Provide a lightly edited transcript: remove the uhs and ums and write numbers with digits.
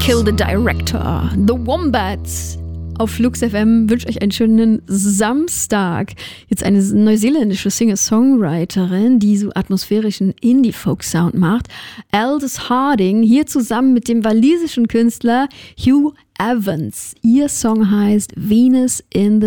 Kill the Director. The Wombats. Auf Flux FM wünsche ich euch einen schönen Samstag. Jetzt eine neuseeländische Singer-Songwriterin, die so atmosphärischen Indie-Folk-Sound macht. Aldous Harding, hier zusammen mit dem walisischen Künstler Hugh Evans. Ihr Song heißt Venus in the